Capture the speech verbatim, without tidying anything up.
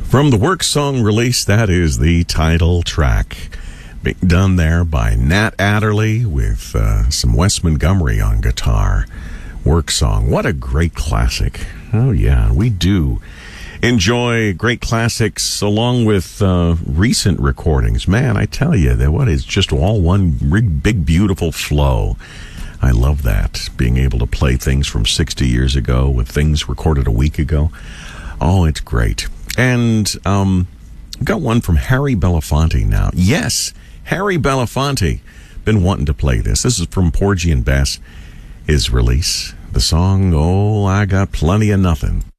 From the work song release, that is the title track. Being done there by Nat Adderley with uh, some Wes Montgomery on guitar. Work song. What a great classic. Oh, yeah. We do enjoy great classics along with uh, recent recordings. Man, I tell you, that what is just all one big, beautiful flow. I love that. Being able to play things from sixty years ago with things recorded a week ago. Oh, it's great. And um, got one from Harry Belafonte now. Yes, Harry Belafonte. Been wanting to play this. This is from Porgy and Bess, his release. The song, Oh, I Got Plenty of Nothing.